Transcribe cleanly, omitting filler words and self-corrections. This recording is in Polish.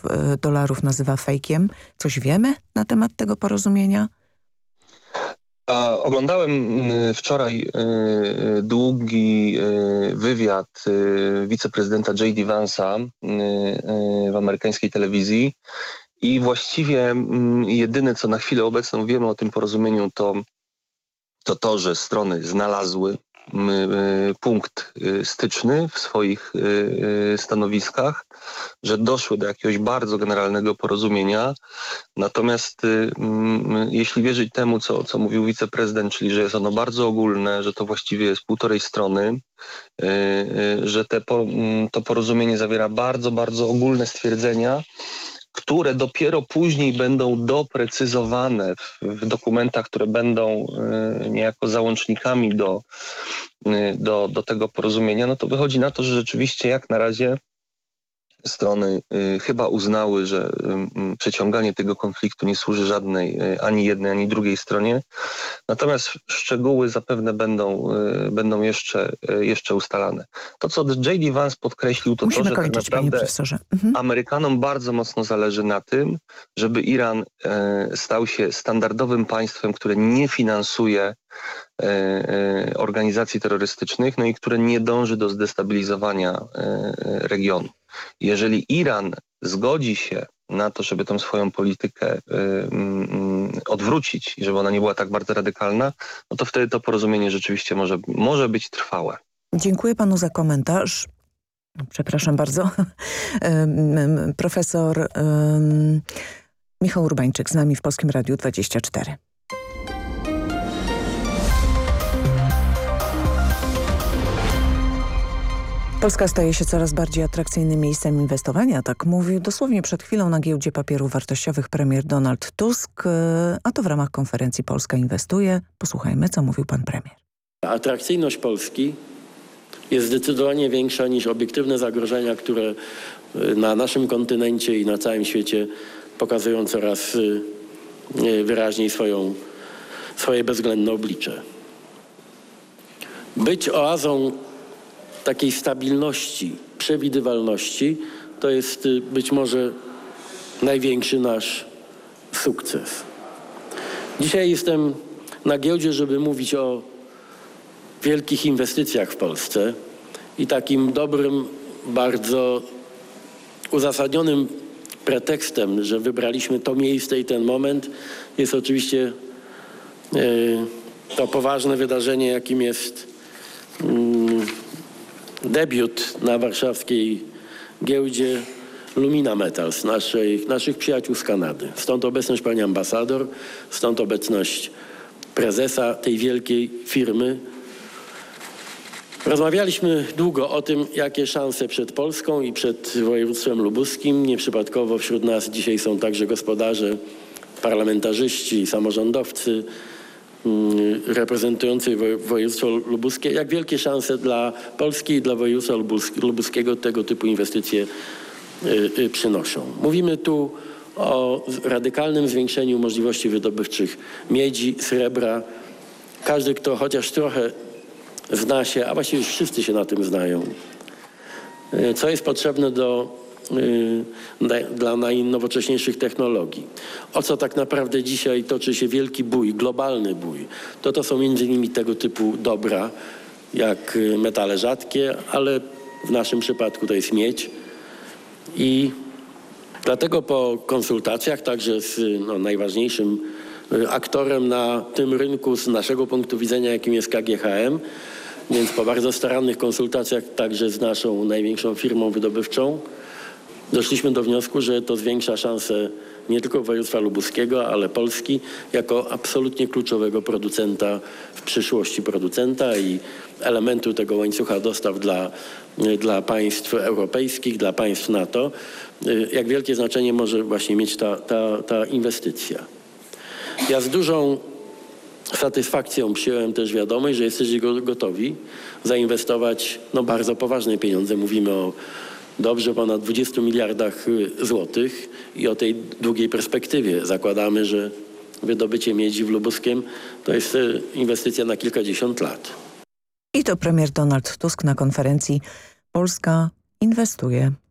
dolarów nazywa fejkiem. Coś wiemy na temat tego porozumienia? Oglądałem wczoraj długi wywiad wiceprezydenta J.D. Vance'a w amerykańskiej telewizji i właściwie jedyne, co na chwilę obecną wiemy o tym porozumieniu, to, że strony znalazły punkt styczny w swoich stanowiskach, że doszły do jakiegoś bardzo generalnego porozumienia. Natomiast jeśli wierzyć temu, co mówił wiceprezydent, czyli że jest ono bardzo ogólne, że to właściwie jest 1,5 strony, że to porozumienie zawiera bardzo, bardzo ogólne stwierdzenia, które dopiero później będą doprecyzowane w dokumentach, które będą niejako załącznikami do tego porozumienia, no to wychodzi na to, że rzeczywiście jak na razie strony chyba uznały, że przeciąganie tego konfliktu nie służy żadnej ani jednej, ani drugiej stronie. Natomiast szczegóły zapewne będą jeszcze ustalane. To, co J.D. Vance podkreślił, to Musimy to, że kończyć, tak naprawdę Amerykanom bardzo mocno zależy na tym, żeby Iran stał się standardowym państwem, które nie finansuje organizacji terrorystycznych, no i które nie dąży do zdestabilizowania regionu. Jeżeli Iran zgodzi się na to, żeby tą swoją politykę odwrócić i żeby ona nie była tak bardzo radykalna, no to wtedy to porozumienie rzeczywiście może być trwałe. Dziękuję panu za komentarz. Przepraszam bardzo. Profesor Michał Urbańczyk z nami w Polskim Radiu 24. Polska staje się coraz bardziej atrakcyjnym miejscem inwestowania, tak mówił dosłownie przed chwilą na giełdzie papierów wartościowych premier Donald Tusk, a to w ramach konferencji Polska inwestuje. Posłuchajmy, co mówił pan premier. Atrakcyjność Polski jest zdecydowanie większa niż obiektywne zagrożenia, które na naszym kontynencie i na całym świecie pokazują coraz wyraźniej swoje bezwzględne oblicze. Być oazą takiej stabilności, przewidywalności, to jest być może największy nasz sukces. Dzisiaj jestem na giełdzie, żeby mówić o wielkich inwestycjach w Polsce i takim dobrym, bardzo uzasadnionym pretekstem, że wybraliśmy to miejsce i ten moment, jest oczywiście to poważne wydarzenie, jakim jest debiut na warszawskiej giełdzie Lumina Metals, naszych przyjaciół z Kanady. Stąd obecność pani ambasador, stąd obecność prezesa tej wielkiej firmy. Rozmawialiśmy długo o tym, jakie szanse przed Polską i przed województwem lubuskim. Nieprzypadkowo wśród nas dzisiaj są także gospodarze, parlamentarzyści, samorządowcy reprezentujący województwo lubuskie. Jak wielkie szanse dla Polski i dla województwa lubuskiego tego typu inwestycje przynoszą. Mówimy tu o radykalnym zwiększeniu możliwości wydobywczych miedzi, srebra. Każdy, kto chociaż trochę zna się, a właściwie już wszyscy się na tym znają, co jest potrzebne dla najnowocześniejszych technologii. O co tak naprawdę dzisiaj toczy się wielki bój, globalny bój. To są między innymi tego typu dobra, jak metale rzadkie, ale w naszym przypadku to jest miedź. I dlatego po konsultacjach także z najważniejszym aktorem na tym rynku z naszego punktu widzenia, jakim jest KGHM, więc po bardzo starannych konsultacjach także z naszą największą firmą wydobywczą, doszliśmy do wniosku, że to zwiększa szanse nie tylko województwa lubuskiego, ale Polski jako absolutnie kluczowego producenta w przyszłości producenta i elementu tego łańcucha dostaw dla państw europejskich, dla państw NATO. Jak wielkie znaczenie może właśnie mieć ta inwestycja. Ja z dużą satysfakcją przyjąłem też wiadomość, że jesteście gotowi zainwestować bardzo poważne pieniądze. Mówimy o dobrze ponad 20 miliardach złotych i o tej długiej perspektywie. Zakładamy, że wydobycie miedzi w Lubuskiem to jest inwestycja na kilkadziesiąt lat. I to premier Donald Tusk na konferencji Polska inwestuje.